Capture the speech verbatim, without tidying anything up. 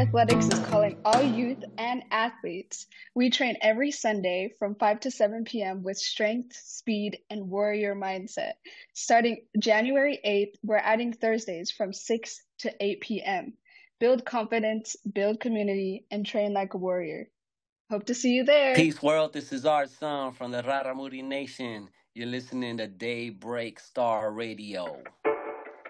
Athletics is calling all youth and athletes. We train every Sunday from five to seven p m with strength, speed, and warrior mindset. Starting January eighth, we're adding Thursdays from six to eight p m. Build confidence, build community, and train like a warrior. Hope to see you there. Peace world, this is our son from the Raramuri Nation. You're listening to Daybreak Star Radio.